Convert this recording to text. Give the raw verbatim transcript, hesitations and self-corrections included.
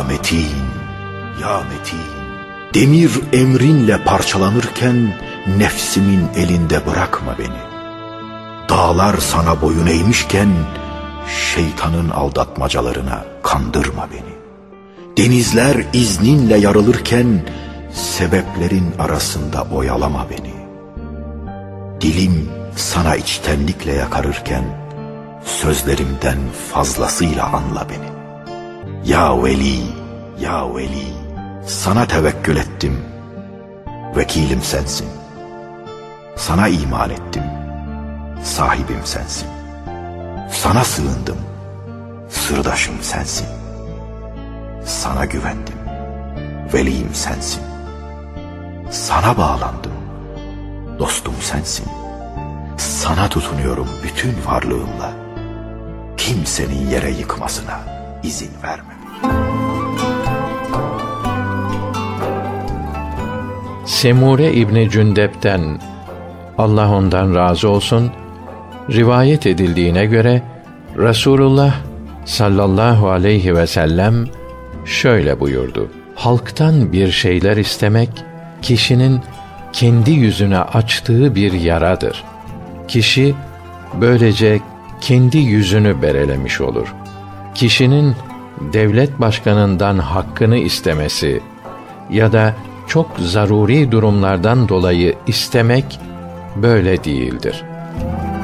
Metin, ya Metin, demir emrinle parçalanırken nefsimin elinde bırakma beni. Dağlar sana boyun eğmişken şeytanın aldatmacalarına kandırma beni. Denizler izninle yarılırken sebeplerin arasında oyalama beni. Dilim sana içtenlikle yakarırken sözlerimden fazlasıyla anla beni. Ya Veli, ya Veli, sana tevekkül ettim, vekilim sensin. Sana iman ettim, sahibim sensin. Sana sığındım, sırdaşım sensin. Sana güvendim, veliyim sensin. Sana bağlandım, dostum sensin. Sana tutunuyorum bütün varlığımla. Kimsenin yere yıkmasına izin verme. Semure İbni Cündep'ten, Allah ondan razı olsun, rivayet edildiğine göre Resulullah sallallahu aleyhi ve sellem şöyle buyurdu: halktan bir şeyler istemek kişinin kendi yüzüne açtığı bir yaradır. Kişi böylece kendi yüzünü berelemiş olur. Kişinin devlet başkanından hakkını istemesi ya da çok zaruri durumlardan dolayı istemek böyle değildir.